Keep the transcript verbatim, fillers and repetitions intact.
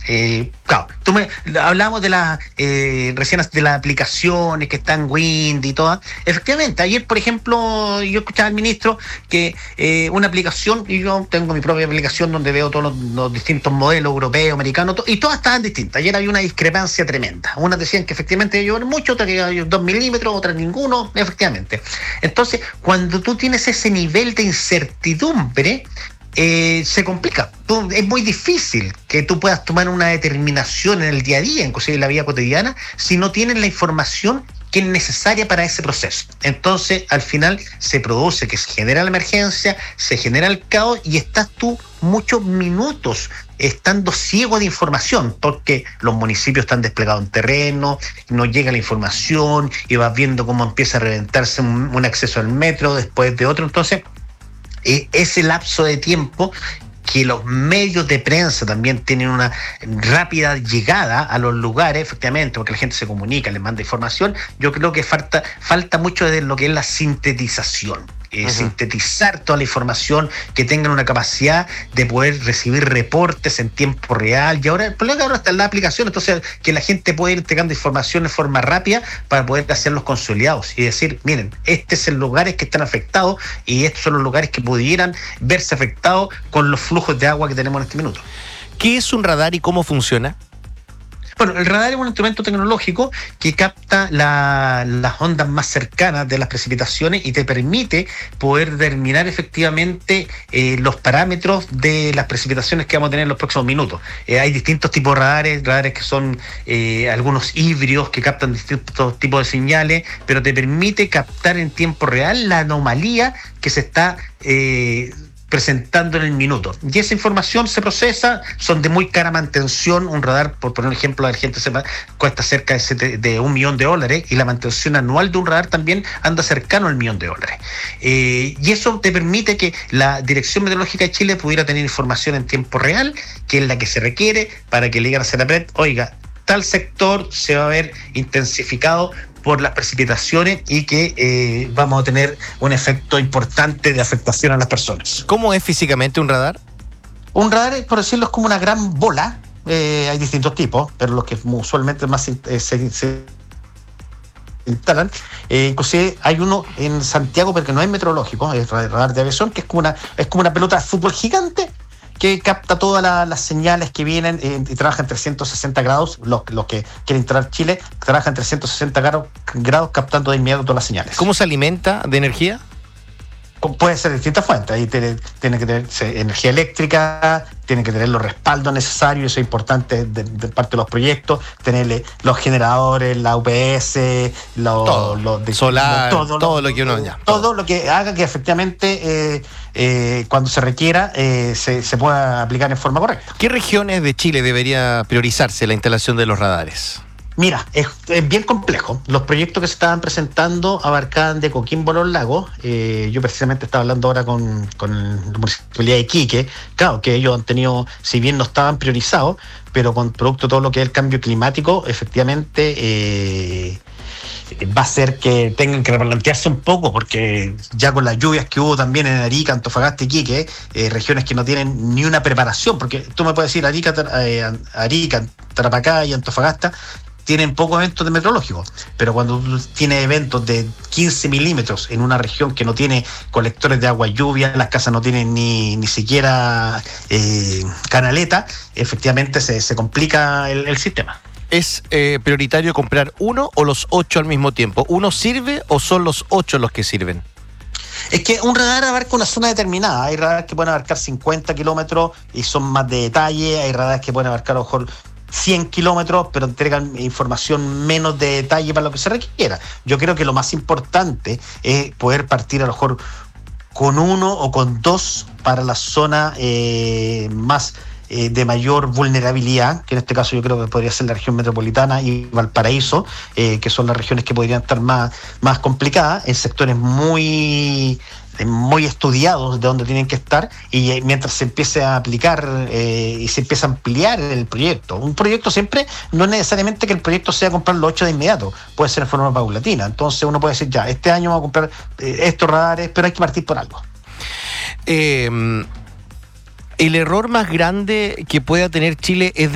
Eh, claro, tú me hablamos de las eh, recién de las aplicaciones que están Wind y todas. Efectivamente, ayer, por ejemplo, yo escuchaba al ministro que eh, una aplicación, y yo tengo mi propia aplicación donde veo todos los, los distintos modelos europeos, americanos, to, y todas estaban distintas. Ayer había una discrepancia tremenda. Unas decían que efectivamente iba a llover mucho, otras que iba a llover dos milímetros, otras ninguno, efectivamente. Entonces, cuando tú tienes ese nivel de incertidumbre, Eh, se complica. Tú, es muy difícil que tú puedas tomar una determinación en el día a día, inclusive en la vida cotidiana, si no tienes la información que es necesaria para ese proceso. Entonces, al final se produce que se genera la emergencia, se genera el caos y estás tú muchos minutos estando ciego de información, porque los municipios están desplegados en terreno, no llega la información y vas viendo cómo empieza a reventarse un, un acceso al metro después de otro. Entonces, ese lapso de tiempo que los medios de prensa también tienen una rápida llegada a los lugares, efectivamente, porque la gente se comunica, les manda información, yo creo que falta, falta mucho de lo que es la sintetización. Eh, uh-huh. Sintetizar toda la información, que tengan una capacidad de poder recibir reportes en tiempo real. Y ahora el problema es que ahora está en la aplicación, entonces que la gente puede ir entregando información de forma rápida para poder hacer los consolidados y decir, miren, este es el lugares que están afectados y estos son los lugares que pudieran verse afectados con los flujos de agua que tenemos en este minuto. ¿Qué es un radar y cómo funciona? Bueno, el radar es un instrumento tecnológico que capta la, las ondas más cercanas de las precipitaciones y te permite poder determinar efectivamente eh, los parámetros de las precipitaciones que vamos a tener en los próximos minutos. Eh, hay distintos tipos de radares, radares que son eh, algunos híbridos que captan distintos tipos de señales, pero te permite captar en tiempo real la anomalía que se está eh, presentando en el minuto. Y esa información se procesa, son de muy cara mantención. Un radar, por poner un ejemplo, la gente sepa, cuesta cerca de, sete, de un millón de dólares y la mantención anual de un radar también anda cercano al millón de dólares. Eh, y eso te permite que la Dirección Meteorológica de Chile pudiera tener información en tiempo real, que es la que se requiere para que le digan a CENAPRED, oiga, tal sector se va a ver intensificado por las precipitaciones y que eh, vamos a tener un efecto importante de afectación a las personas. ¿Cómo es físicamente un radar? Un radar, por decirlo, es como una gran bola. Eh, hay distintos tipos, pero los que usualmente más eh, se, se instalan. Eh, inclusive hay uno en Santiago, pero que no es meteorológico, es radar de aviación, que es como una, es como una pelota de fútbol gigante que capta todas la, las señales que vienen eh, y trabaja en trescientos sesenta grados. Los, los que quieren entrar a Chile trabajan en trescientos sesenta grados, grados captando de inmediato todas las señales. ¿Cómo se alimenta de energía? Puede ser de distintas fuentes. Ahí tiene, tiene que tener energía eléctrica, tiene que tener los respaldos necesarios, eso es importante de, de parte de los proyectos, tenerle los generadores, la U P S, lo, todo, lo de, solar, lo, todo, todo lo, lo que uno ya. Todo, todo lo que haga que efectivamente eh, eh, cuando se requiera eh, se, se pueda aplicar en forma correcta. ¿Qué regiones de Chile debería priorizarse la instalación de los radares? Mira, es, es bien complejo. Los proyectos que se estaban presentando abarcaban de Coquimbo a Los Lagos. Eh, yo precisamente estaba hablando ahora con, con la Municipalidad de Iquique. Claro, que ellos han tenido, si bien no estaban priorizados, pero con producto de todo lo que es el cambio climático, efectivamente eh, va a ser que tengan que replantearse un poco, porque ya con las lluvias que hubo también en Arica, Antofagasta y Iquique, eh, regiones que no tienen ni una preparación, porque tú me puedes decir Arica, eh, Arica, Tarapacá y Antofagasta tienen pocos eventos de meteorológicos, pero cuando tú tienes eventos de quince milímetros en una región que no tiene colectores de agua lluvia, las casas no tienen ni, ni siquiera eh, canaleta, efectivamente se, se complica el, el sistema. ¿Es eh, prioritario comprar uno o los ocho al mismo tiempo? ¿Uno sirve o son los ocho los que sirven? Es que un radar abarca una zona determinada. Hay radares que pueden abarcar cincuenta kilómetros y son más de detalle, hay radares que pueden abarcar a lo mejor cien kilómetros, pero entregan información menos de detalle para lo que se requiera. Yo creo que lo más importante es poder partir a lo mejor con uno o con dos para la zona eh, más eh, de mayor vulnerabilidad, que en este caso yo creo que podría ser la región metropolitana y Valparaíso, eh, que son las regiones que podrían estar más, más complicadas, en sectores muy... muy estudiados de dónde tienen que estar, y mientras se empiece a aplicar eh, y se empieza a ampliar el proyecto. Un proyecto siempre, no es necesariamente que el proyecto sea comprar los ocho de inmediato, puede ser en forma paulatina. Entonces uno puede decir, ya, este año vamos a comprar eh, estos radares, pero hay que partir por algo. Eh, el error más grande que pueda tener Chile es